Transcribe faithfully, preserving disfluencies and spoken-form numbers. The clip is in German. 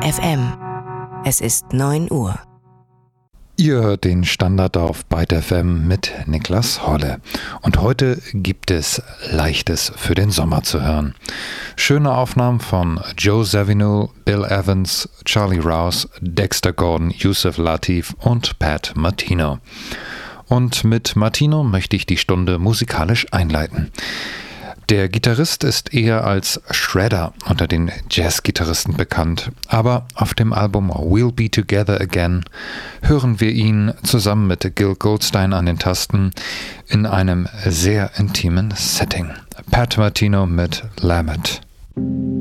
F M. Es ist neun Uhr. Ihr hört den Standard auf Byte F M mit Niklas Holle. Und heute gibt es Leichtes für den Sommer zu hören. Schöne Aufnahmen von Joe Zawinul, Bill Evans, Charlie Rouse, Dexter Gordon, Yusef Lateef und Pat Martino. Und mit Martino möchte ich die Stunde musikalisch einleiten. Der Gitarrist ist eher als Shredder unter den Jazz-Gitarristen bekannt, aber auf dem Album We'll Be Together Again hören wir ihn zusammen mit Gil Goldstein an den Tasten in einem sehr intimen Setting. Pat Martino mit Lammet.